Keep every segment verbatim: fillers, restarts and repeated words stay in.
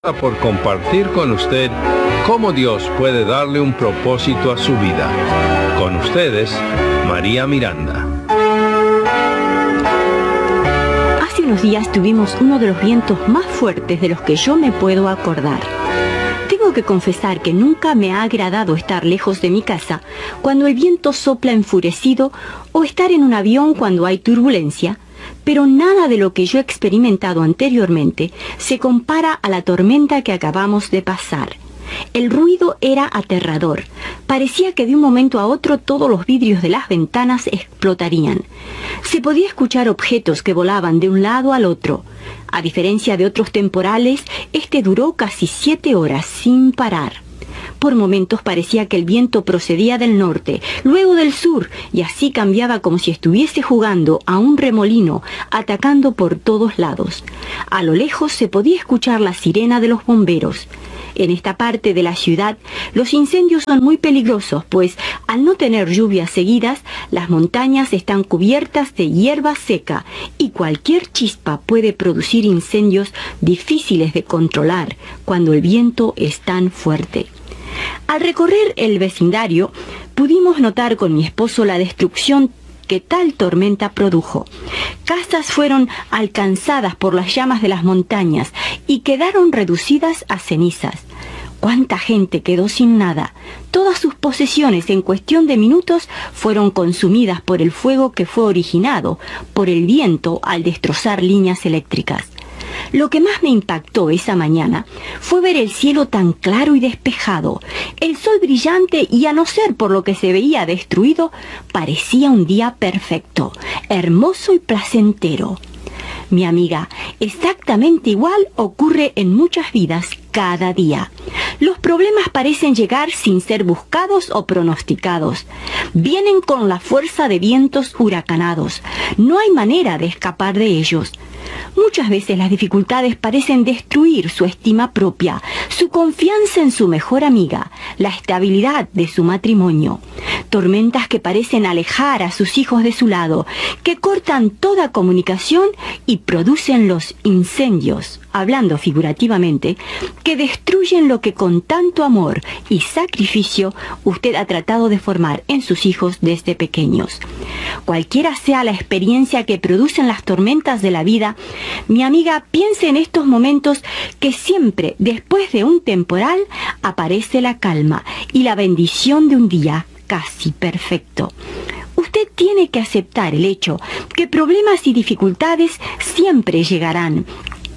por compartir con usted cómo Dios puede darle un propósito a su vida. Con ustedes, María Miranda. Hace unos días tuvimos uno de los vientos más fuertes de los que yo me puedo acordar. Tengo que confesar que nunca me ha agradado estar lejos de mi casa cuando el viento sopla enfurecido o estar en un avión cuando hay turbulencia, pero nada de lo que yo he experimentado anteriormente se compara a la tormenta que acabamos de pasar. El ruido era aterrador. Parecía que de un momento a otro todos los vidrios de las ventanas explotarían. Se podía escuchar objetos que volaban de un lado al otro. A diferencia de otros temporales, este duró casi siete horas sin parar. Por momentos parecía que el viento procedía del norte, luego del sur, y así cambiaba como si estuviese jugando a un remolino, atacando por todos lados. A lo lejos se podía escuchar la sirena de los bomberos. En esta parte de la ciudad, los incendios son muy peligrosos, pues al no tener lluvias seguidas, las montañas están cubiertas de hierba seca y cualquier chispa puede producir incendios difíciles de controlar cuando el viento es tan fuerte. Al recorrer el vecindario, pudimos notar con mi esposo la destrucción que tal tormenta produjo. Casas fueron alcanzadas por las llamas de las montañas y quedaron reducidas a cenizas. ¿Cuánta gente quedó sin nada? Todas sus posesiones en cuestión de minutos fueron consumidas por el fuego que fue originado por el viento al destrozar líneas eléctricas. Lo que más me impactó esa mañana fue ver el cielo tan claro y despejado, el sol brillante y, a no ser por lo que se veía destruido, parecía un día perfecto, hermoso y placentero. Mi amiga, exactamente igual ocurre en muchas vidas cada día. Los problemas parecen llegar sin ser buscados o pronosticados. Vienen con la fuerza de vientos huracanados. No hay manera de escapar de ellos. Muchas veces las dificultades parecen destruir su estima propia, su confianza en su mejor amiga, la estabilidad de su matrimonio. Tormentas que parecen alejar a sus hijos de su lado, que cortan toda comunicación y producen los incendios, hablando figurativamente, que destruyen lo que con tanto amor y sacrificio usted ha tratado de formar en sus hijos desde pequeños. Cualquiera sea la experiencia que producen las tormentas de la vida, mi amiga, piense en estos momentos que siempre después de un temporal aparece la calma y la bendición de un día casi perfecto. Usted tiene que aceptar el hecho que problemas y dificultades siempre llegarán.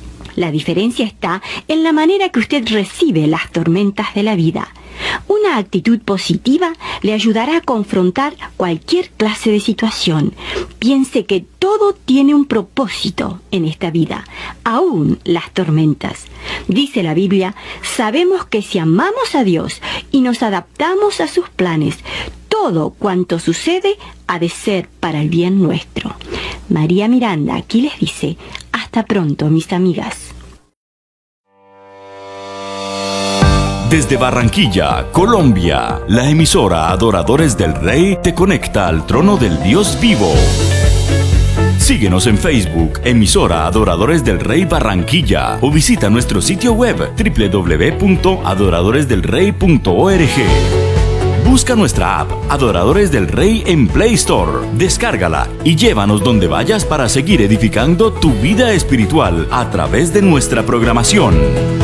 La diferencia está en la manera que usted recibe las tormentas de la vida. Una actitud positiva le ayudará a confrontar cualquier clase de situación. Piense que todo tiene un propósito en esta vida, aún las tormentas. Dice la Biblia, sabemos que si amamos a Dios y nos adaptamos a sus planes, todo cuanto sucede ha de ser para el bien nuestro. María Miranda aquí les dice, hasta pronto, mis amigas. Desde Barranquilla, Colombia, la emisora Adoradores del Rey te conecta al trono del Dios vivo. Síguenos en Facebook, emisora Adoradores del Rey Barranquilla, o visita nuestro sitio web doble u doble u doble u punto adoradores del rey punto org. Busca nuestra app Adoradores del Rey en Play Store, descárgala y llévanos donde vayas para seguir edificando tu vida espiritual a través de nuestra programación.